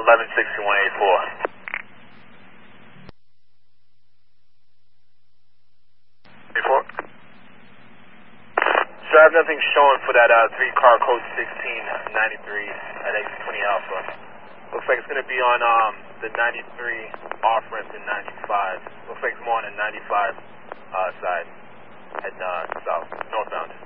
116184. Report. So I have nothing showing for that 3-car code 1693 at exit 20 Alpha. Looks like it's going to be on the 93 off ramp to 95. Looks like it's more on the 95 side, heading south, northbound.